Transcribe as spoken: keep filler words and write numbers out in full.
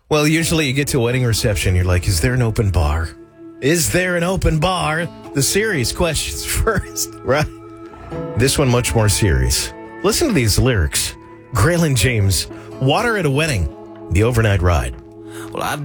Well, usually you get to a wedding reception, you're like, is there an open bar? Is there an open bar? The serious questions first, right? This one much more serious. Listen to these lyrics. Graylin James, Water at a Wedding, The Overnight Ride. Well, I've